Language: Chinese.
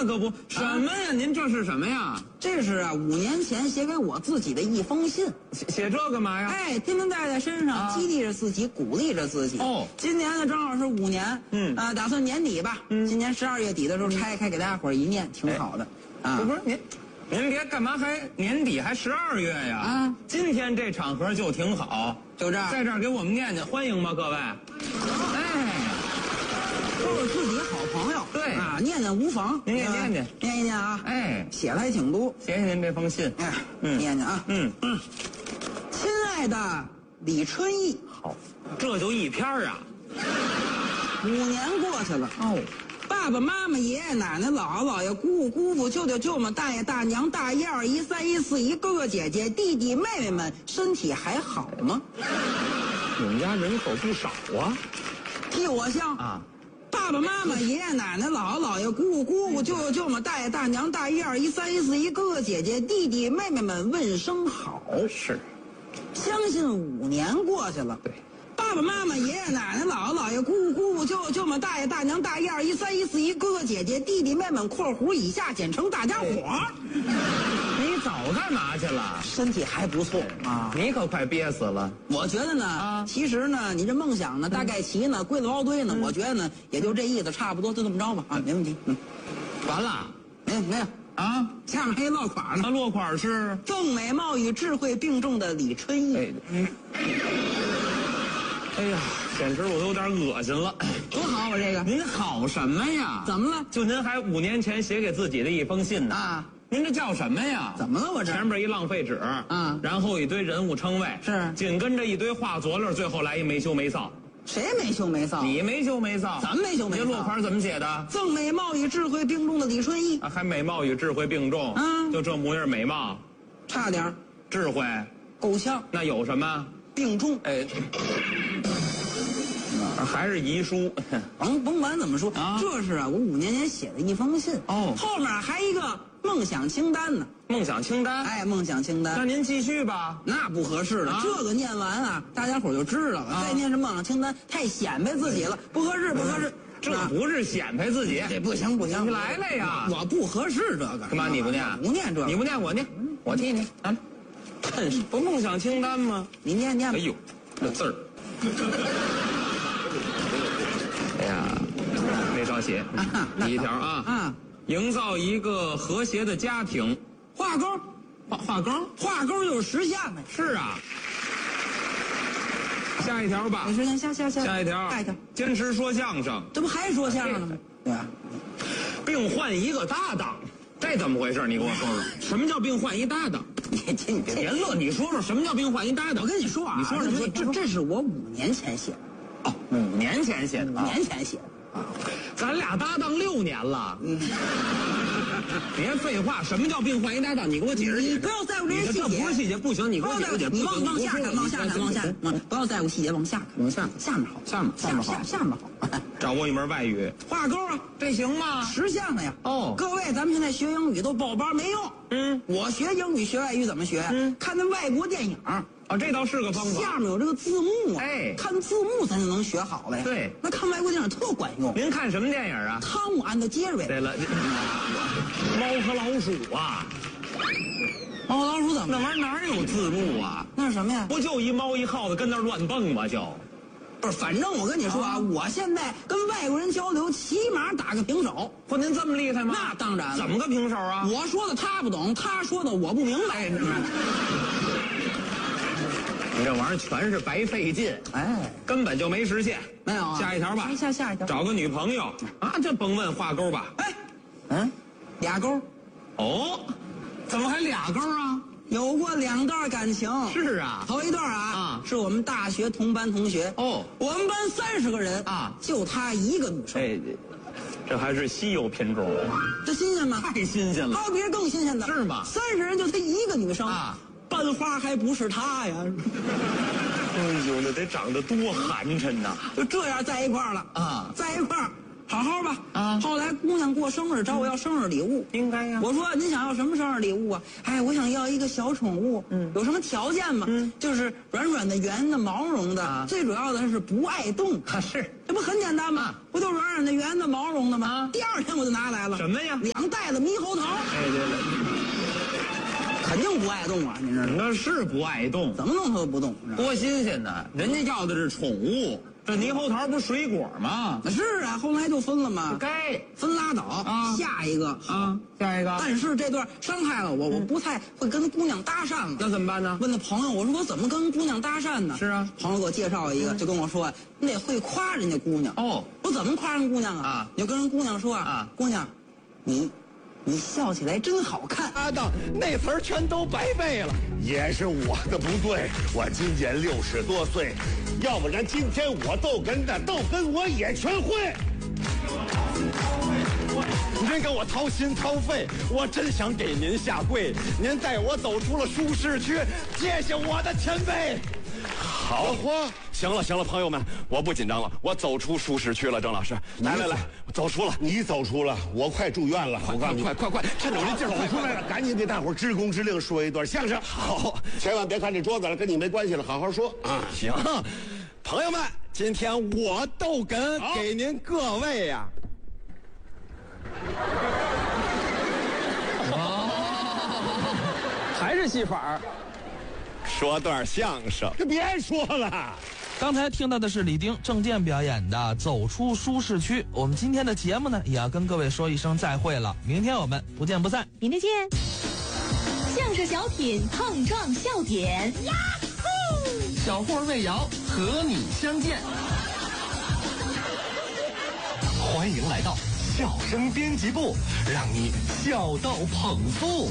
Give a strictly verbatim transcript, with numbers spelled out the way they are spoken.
那可不，什么呀？您这是什么呀？ 这是啊，五年前写给我自己的一封信。 写写这干嘛呀？ 哎，天天带在身上， 啊激励着自己，鼓励着自己。 哦， 今年呢正好是五年， 嗯啊，打算年底吧， 嗯今年十二月底的时候拆开给大家伙儿一念，挺好的。啊， 不是您，您别干嘛还年底还十二月呀？ 啊， 今天这场合就挺好， 就这儿， 在这儿给我们念念，欢迎吧，各位。哎， 都是自己好朋友。 对啊，念念无妨。 您念念念， 念一念啊。 哎， 写的还挺多。 谢谢您这封信。 哎， 嗯念念啊。 嗯嗯，亲爱的李春义， 好，这就一篇啊。 五年过去了。 哦。 爸爸妈妈、爷爷奶奶、姥姥姥爷、姑姑姑父、舅舅舅妈、大爷大娘、大姨二姨、三姨四姨、哥哥姐姐、弟弟妹妹们，身体还好吗？ 你们家人口不少啊。 替我向啊， 爸爸妈妈、爷爷奶奶、姥姥姥爷、姑姑姑父、舅舅舅妈、大爷大娘、大姨二姨、三姨四姨、哥哥姐姐、弟弟妹妹们问声好。 是。 相信五年过去了。 对。 爸爸妈妈、爷爷奶奶、姥姥姥爷、姑姑姑父、舅舅舅妈、大爷大娘、大姨二姨、三姨四姨、哥哥姐姐、弟弟妹妹（括弧以下简称大家伙儿）， 你早干嘛去了？ 身体还不错啊。 你可快憋死了。 我觉得呢， 啊其实呢，你这梦想呢，大概齐呢，归了包堆呢，我觉得呢，也就这意思，差不多就这么着吧。啊，没问题。嗯， 完了。 没有没有啊， 下面还一落款呢。 那落款是更美貌与智慧并重的李春义。 哎，嗯。哎呀，简直我都有点恶心了。 多好，我这个。 您好什么呀？ 怎么了？ 就您还五年前写给自己的一封信呢。 啊， 您这叫什么呀？ 怎么了？我这前边一浪费纸， 啊， 然后一堆人物称谓， 是， 紧跟着一堆画佐料，最后来一没羞没臊。 谁没羞没臊？ 你没羞没臊？ 怎么没羞没臊？ 这落款怎么写的？ 赠美貌与智慧并重的李春义。 啊，还美貌与智慧并重。 嗯， 就这模样，美貌， 差点儿， 智慧， 够呛。 那有什么？ 并重。 哎。还是遗书， 甭甭管怎么说， 啊， 这是啊，我五年前写的一封信。 哦， 后面还一个梦想清单呢。 梦想清单， 哎，梦想清单。 那您继续吧。 那不合适了， 啊、 这个念完啊，大家伙就知道了。啊、再念是梦想清单，太显摆自己了，不合适，不合适。 这不是显摆自己， 这不行不行。 你来了呀！ 我不合适这个。 干嘛你不念？ 不念这个。 你不念我念，我替你啊。真是不梦想清单吗？ 你念念。 哎呦，这字儿。哎呀，没少写。第一条啊， 啊， 营造一个和谐的家庭。 画勾， 画画勾， 画勾就是实现呗。 是啊。下一条吧。 实现下下下。 下一条。 下一条。 坚持说相声。 这不还说相声了吗？对吧？ 并换一个搭档，这怎么回事？你给我说说，什么叫并换一搭档？ 你这你别别乐，你说说什么叫并换一搭档？ 我跟你说啊， 你说什么？ 这这是我五年前写的。 哦，五年前写的， 五年前写的。 啊，咱俩搭档六年了。嗯，别废话，什么叫并换一搭档？你给我解释解释。 你不要在乎这些细节， 这不是细节，不行，你给我解释解释。 你往往下看，往下看，往下看，不要在乎细节，往下看， 往下， 下面好， 下面下面好，下面好。 掌握一门外语， 画勾啊， 这行吗？ 实现了呀。 哦， 各位，咱们现在学英语都报班没用。 嗯， 我学英语学外语怎么学？ 嗯， 看那外国电影。 啊，这倒是个方法。 下面有这个字幕啊， 哎， 看字幕咱就能学好了呀。 对， 那看外国电影特管用。 您看什么电影啊？ 汤姆安的杰瑞。 对了，猫和老鼠啊。 猫和老鼠怎么？ 那玩意儿哪有字幕啊？ 那是什么呀？ 不就一猫一耗子跟那儿乱蹦吗？就。 不是，反正我跟你说啊，我现在跟外国人交流，起码打个平手。 不，您这么厉害吗？ 那当然了。 怎么个平手啊？ 我说的他不懂，他说的我不明白。你这玩意儿全是白费劲， 哎， 根本就没实现。 没有啊。 下一条吧。 下下一条。 找个女朋友啊，这甭问画勾吧。 哎，嗯，俩勾。 哦，怎么还俩勾啊？ 有过两段感情。 是啊， 头一段啊， 啊， 是我们大学同班同学。 哦， 我们班三十个人啊， 就她一个女生。 哎，这还是稀有品种， 这新鲜吗？ 太新鲜了。 还有别人更新鲜的。 是吗？ 三十人就她一个女生啊， 班花还不是她呀。 哎呦，那得长得多寒碜呐！ 就这样在一块儿了啊， 在一块儿。好好吧啊！ 后来姑娘过生日找我要生日礼物， 应该呀。 我说您想要什么生日礼物啊？哎，我想要一个小宠物。嗯，有什么条件吗？嗯，就是软软的、圆的、毛绒的，啊、最主要的是不爱动。 啊，是， 这不很简单吗？啊、不就软软的、圆的、毛绒的吗？ 啊、 第二天我就拿来了。 什么呀？ 两袋的猕猴桃。 哎，对了， 肯定不爱动啊，你知道吗？ 那是不爱动， 怎么弄它都不动， 多新鲜呢！人家要的是宠物，这猕猴桃不是水果吗？ 是啊，后来就分了嘛。 该分拉倒啊， 下一个啊，下一个。 但是这段伤害了我，我不太会跟姑娘搭讪了。 那怎么办呢？ 问那朋友，我说我怎么跟姑娘搭讪呢？ 是啊， 朋友给我介绍一个，就跟我说，你得会夸人家姑娘。 哦， 我怎么夸人姑娘啊？ 啊， 你就跟人姑娘说啊，姑娘，你。你笑起来真好看， 搭档，那词儿全都白背了。 也是我的不对，我今年六十多岁，要不然今天我逗哏的逗哏我也全会。 您给我掏心掏肺，我真想给您下跪。您带我走出了舒适区，谢谢我的前辈。好，行了行了，朋友们，我不紧张了，我走出舒适区了。郑老师，来来来，我走出了， 你走出了，我快住院了。 快快快快快，趁着我这劲儿走出来了，赶紧给大伙儿支公支令说一段相声。 好， 千万别看这桌子了，跟你没关系了，好好说啊。 行，朋友们，今天我逗哏给您各位呀、 哦，还是戏法儿。 说段相声， 这别说了。 刚才听到的是李丁、郑健表演的《走出舒适区》。我们今天的节目呢，也要跟各位说一声再会了。明天我们不见不散。 明天见。相声小品碰撞笑点，呀呼！ 小霍魏瑶和你相见。 欢迎来到笑声编辑部，让你笑到捧腹。